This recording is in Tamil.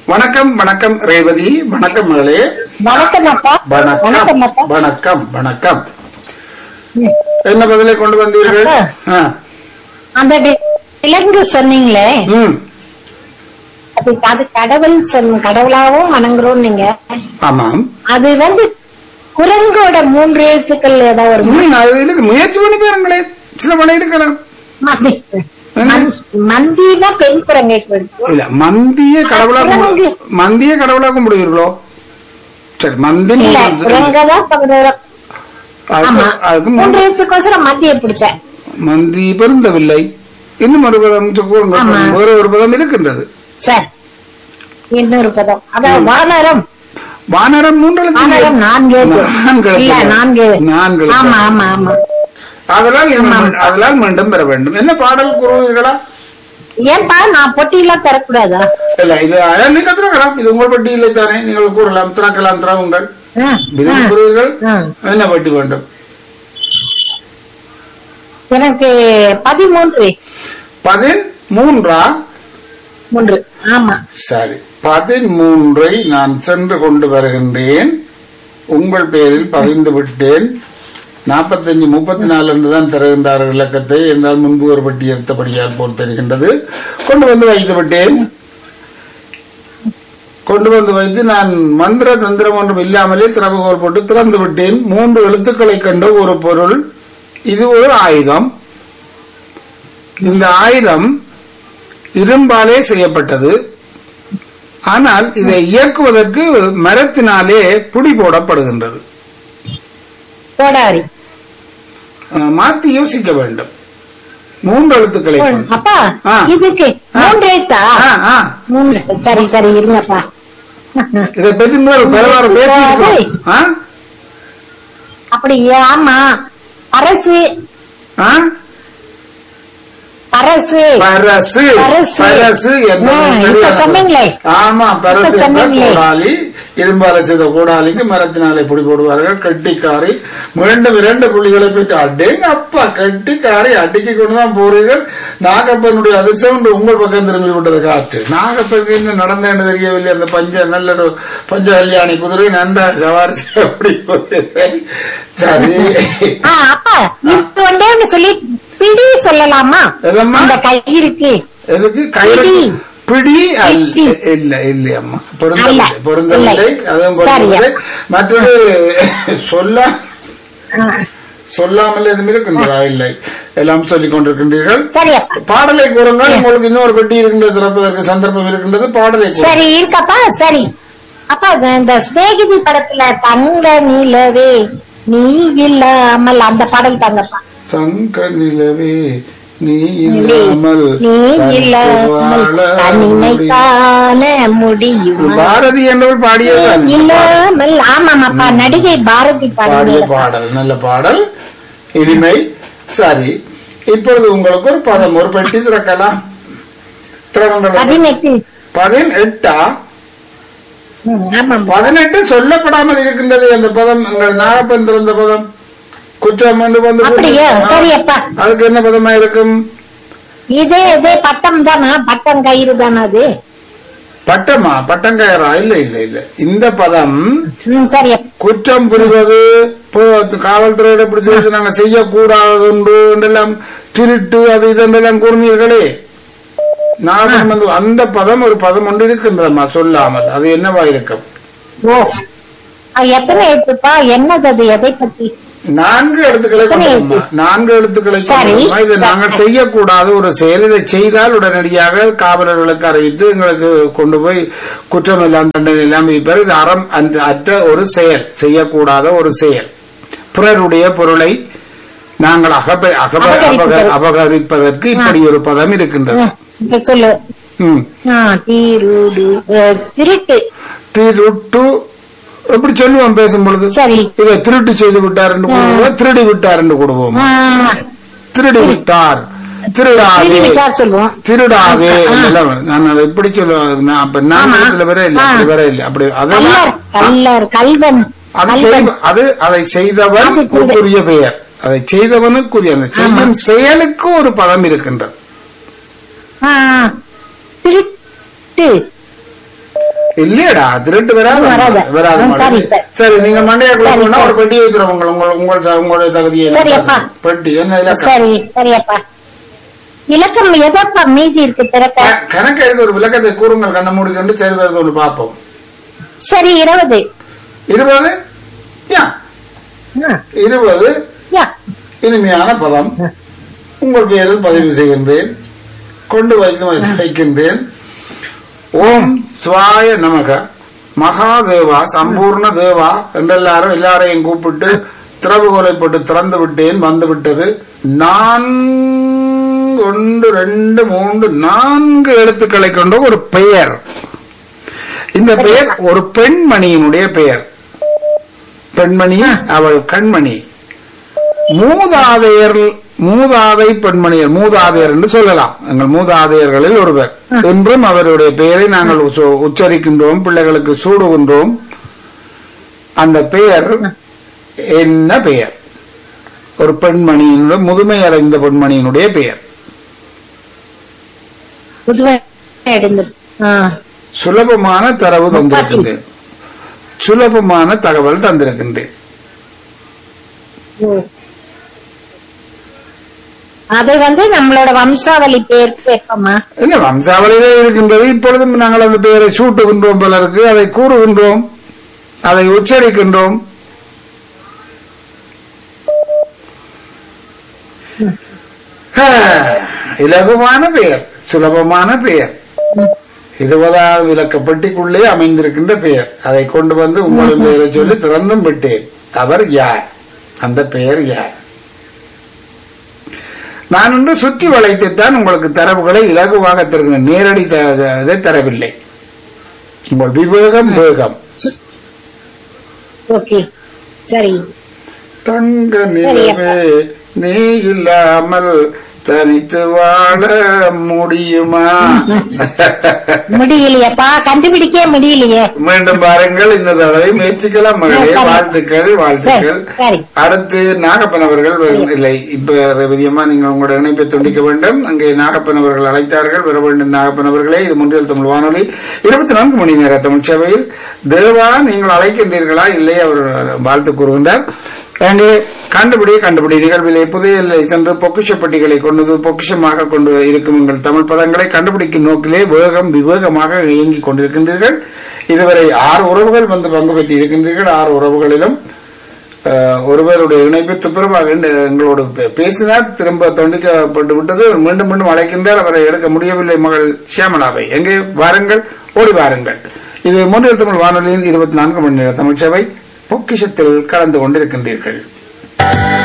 வணக்கம் வணக்கம் ரேவதி, வணக்கம் மகளே. வணக்கம் அப்பா. வணக்கம் அப்பா. வணக்கம் வணக்கம். என்ன பதிலை கொண்டு வந்தீர்கள்? அப்பா. அந்த விலங்கு சொன்னீங்களே, அது கடவுள் கடவுளாவும் வணங்குறோம் நீங்க. ஆமாம். அது குரங்கோட 3 எழுத்துக்கள் ஏதாவது ஒரு அது இருக்கு, முயற்சி பண்ணி பாருங்களே, சில பணம் இருக்கலாம். மந்தினா பெண் குரங்கை இல்ல, மந்திய கடவுளா மந்திய கடவுளா கும்பிடுவீர்களோ? சரி, மந்தி அதுக்கு 3 எழுத்துக்கோசரம் மந்தியை பிடிச்சேன். மந்தி பொருந்தவில்லை. இன்னும் ஒரு பதம் கூறுங்கள். வேறு ஒரு பதம் இருக்கின்றது. சார், இன்னொரு பதம், அதாவது வானரம். வானரம் 3 வானரம் 4. ஆமா ஆமா ஆமா. அதனால் மீண்டும் பெற வேண்டும். என்ன பாடல் கூறுவீர்களா? ஏன்பா நான் பொட்டியெல்லாம் தரக்கூடாதா? இல்ல, இது நீங்க திறக்கலாம். இது உங்கள் பட்டி இல்லை தானே, நீங்கள் கூறலாம், திறக்கலாம். திறவுங்கள். கூறுவீர்கள். என்ன பட்டி வேண்டும்? எனக்கு 13. 13. 3. ஆமா. சரி, 13 நான் சென்று கொண்டு வருகின்றேன். உங்கள் பேரில் பதிந்து விட்டேன். 45 34 என்றுதான் தருகின்றார்கள் இலக்கத்தை. என்றால் முன்பு ஒரு பட்டி எடுத்தபடியால் போல் தெரிகின்றது. கொண்டு வந்து வைத்து விட்டேன். கொண்டு வந்து வைத்து நான் மந்திர தந்திரம் ஒன்றும் இல்லாமலே திறவுகோல் போட்டு திறந்து விட்டேன். 3 எழுத்துக்களை கண்ட ஒரு பொருள். இது ஒரு ஆயுதம். இந்த ஆயுதம் இரும்பாலே செய்யப்பட்டது. ஆனால் இதை இயக்குவதற்கு மரத்தினாலே புடி போடப்படுகின்றது. மாத்தி யோசிக்க வேண்டும். 3 எழுத்துக்களை. அப்பா, இதுக்கு 3 எழுத்தா? 3. சரி சரி, இருங்கப்பா. இதை பற்றி பேசி அப்படி. ஆமா, அரசு. பரசு. பரசு. பரசு சொன்னீங்களே. ஆமா, பரசு என்ற கூடாலி. இரும்பால செய்த கூடாலிக்கு மரத்தினாலே பிடி போடுவார்கள். கட்டிக்காரி. மீண்டும் 2 புள்ளிகளை போயிட்டு அடேங்க அப்பா, கட்டிக்காரி அடிக்கி கொண்டுதான் போறீர்கள். நாகப்பனுடைய அதிர்ஷ்டம் உங்கள் பக்கம் திரும்பி விட்டது காற்று. நாகப்பனுக்கு இன்னும் நடந்தேன்னு தெரியவில்லை. அந்த நல்ல ஒரு பஞ்ச கல்யாணி குதிரை நன்றா சவாரிச்சு அப்படி போகிறேன். சரி அப்பா, சொல்லி பிடி சொல்லலாமா? அந்த கயிறுக்கு எதுக்கு கயிறு? பிடி இல்ல இல்லையம்மா, பொருந்தவில்லை. அதுவும் மற்றது சொல்லாமல் எதுவும் இருக்கின்றதா? இல்லை, எல்லாம் சொல்லிக் கொண்டிருக்கின்றீர்கள். பாடலை கூறுங்கள். உங்களுக்கு இன்னொரு பெட்டி இருக்கின்றது, திறப்பதற்கு சந்தர்ப்பம் இருக்கின்றது. பாடலை சரி இருக்கப்பா. சரி அப்பா, இந்த ஸ்நேகிதி படத்துல தங்க நிலவே நீ இல்லாமல் அந்த பாடல் தாங்கப்பா. தங்க நிலவே நீ இல்லாமல் முடியும். பாரதி என்பவர் பாடியதான் இல்லாமல். ஆமாப்பா, நடிகை பாரதி பாடிய பாடல். நல்ல பாடல், இனிமை. சரி, இப்பொழுது உங்களுக்கு ஒரு பதம், ஒரு பெட்டி திறக்கலாம். 18. 18 சொல்லப்படாமல் இருக்கின்றது. அந்த பதம் உங்கள் நாகப்பன் திறந்த பதம். குற்றம் என்று வந்து அதுக்கு என்ன பதமா இருக்கும்? இதே பட்டம் தானா? பட்டம் கயிறு தானா? அது பட்டமா? பட்டங்கயிறா? இல்ல இல்ல இல்ல. இந்த பதம் குற்றம் புரிவது, காவல்துறையிட பிடிச்சி நாங்க செய்யக்கூடாது என்றெல்லாம், திருட்டு அது இதெல்லாம் கூறினீர்களே. நான் அந்த பதம் ஒரு பதம் ஒன்று இருக்கின்றதம்மா சொல்லாமல். அது என்னவா இருக்கும்? எத்தனை எழுத்துப்பா? என்னது அது? எதை பத்தி? 4 எழுத்துக்களை. 4 எழுத்துக்களை. இதை நாங்கள் செய்யக்கூடாது ஒரு செயல். இதை செய்தால் உடனடியாக காவலர்களுக்கு அறிவித்து எங்களுக்கு கொண்டு போய் குற்றம் எல்லாம் தண்டனை எல்லாம் விதிப்பார். இது அறம் அற்ற ஒரு செயல், செய்யக்கூடாத ஒரு செயல். பிறருடைய பொருளை நாங்கள் அபகரிப்பதற்கு இப்படி ஒரு பதம் இருக்கின்றது. திருட்டு எப்படி சொல்லுவோம் பேசும் பொழுது? இதை திருட்டு செய்து விட்டார் என்று கூடுவோம், திருடி விட்டார் என்று கூடுவோம். திருடி விட்டார், திருடாதே, திருடாதே. நான் அதை எப்படி சொல்லுவேன்? சில பேரே இல்லை, அப்படி வர இல்லை. அப்படி அதை செய்தவனுக்குரிய பெயர், அதை செய்தவனுக்குரிய அந்த செய்யும் செயலுக்கு ஒரு பதம் இருக்கின்றது. இல்லையடா திருட்டு வராது வராது. வராது சரி, மாடு. சரி. சரி நீங்க மண்டையா சரி, கொடுக்கணும்னா சரி. ஒரு பெட்டி வச்சிருவோம் உங்களுடைய தகுதியை சரி, அப்பா. பெட்டி என்ன இலக்கம் சரி சரியப்பா. இலக்கம் எதப்பா மீதி இருக்கு திறக்க? கணக்கு இருக்கு ஒரு விளக்கத்தை கூறுங்கள் கண்ண மூடிக்கொண்டு சரி வருது ஒன்று பார்ப்போம். சரி 20. 20 யா 20 யா. இனிமையான பதம் உங்கள் பேரில் பதிவு செய்கின்றேன் கொண்டு வைக்கின்றேன். ஓம் சிவாய நமக மகாதேவா சம்பூர்ண தேவா என்றெல்லாரும் எல்லாரையும் கூப்பிட்டு திறவுகோலை போட்டு திறந்து விட்டேன். வந்து விட்டது 1 2 3 4 எழுத்துக்களை கொண்ட ஒரு பெயர். இந்த பெயர் ஒரு பெண்மணியினுடைய பெயர். பெண்மணி அவள் கண்மணி. மூதாதை பெண்மணியர் மூதாதையர் என்று சொல்லலாம். எங்கள் மூதாதையர்களில் ஒருவர். என்றும் அவருடைய பெயரை நாங்கள் உச்சரிக்கின்றோம், பிள்ளைகளுக்கு சூடுகின்றோம். அந்த பெயர் என்ன பெயர்? ஒரு பெண்மணியினுடைய முதுமை அடைந்த பெண்மணியினுடைய பெயர். சுலபமான தரவு தந்திருக்கின்றேன், சுலபமான தகவல் தந்திருக்கின்றேன். அதை நம்மளோட வம்சாவளி பேர் கேட்போமா? இல்ல வம்சாவளியிலே இருக்கின்றது. இப்பொழுதும் நாங்கள் அந்த பெயரை சூட்டுகின்றோம் பலருக்கு, அதை கூறுகின்றோம், அதை உச்சரிக்கின்றோம். இலகுவான பெயர், சுலபமான பெயர், 20வது இலக்கப்பட்டிக்குள்ளே அமைந்திருக்கின்ற பெயர். அதை கொண்டு வந்து உங்களின் பெயரை சொல்லி திறந்தும் விட்டேன். அவர் யார்? அந்த பெயர் யார்? நான் ஒன்று சுற்றி வளைத்துத்தான் உங்களுக்கு தரவுகளை இலகுவாக தருகிறேன், நேரடி இதை தரவில்லை. உங்கள் விவேகம் வேகம். சரி. தங்க நிலவே நீ இல்லாமல் தனித்து வாழ முடியுமா? முடியலையப்பா, கண்டுபிடிக்க முடியலையே. மீண்டும் பாருங்கள், இன்னொரு தடவை முயற்சிக்கலாம் மகளே. வாழ்த்துக்கள் வாழ்த்துக்கள். அடுத்து நாகப்பன் அவர்கள் இல்லை. இப்ப விதியமா நீங்கள் உங்களுடைய இணைப்பை துண்டிக்க வேண்டும். அங்கே நாகப்பன் அவர்கள் அழைத்தார்கள், வர வேண்டும். நாகப்பன் அவர்களே, இது முன்றியல் தமிழ் வானொலி 24 மணி நேர தமிழ் சேவையில். தேவா நீங்கள் அழைக்கின்றீர்களா? இல்லை, அவர் வாழ்த்து கூறுகின்றார். அங்கே கண்டுபிடி நிகழ்விலே புதிய சென்று பொக்கிஷப்பட்டிகளை கொண்டு பொக்கிஷமாக கொண்டு இருக்கும் உங்கள் தமிழ் பதங்களை கண்டுபிடிக்கும் நோக்கிலே விவேகமாக இயங்கிக் கொண்டிருக்கின்றீர்கள். இதுவரை 6 உறவுகள் வந்து பங்கு பெற்று இருக்கின்றீர்கள். 6 உறவுகளிலும் ஒருவருடைய இணைப்பு துப்புரமாக எங்களோடு பேசினார், திரும்ப துண்டிக்கப்பட்டு விட்டது. மீண்டும் மீண்டும் அழைக்கின்றார், அவரை எடுக்க முடியவில்லை. மகள் சியாமலாவை எங்கே வாருங்கள், ஓடி வாருங்கள். இது முன்னில் தமிழ் வானொலியின் 24 மணி நேர தமிழ் சேவை. பொக்கிஷத்தில் கலந்து கொண்டிருக்கின்றீர்கள்.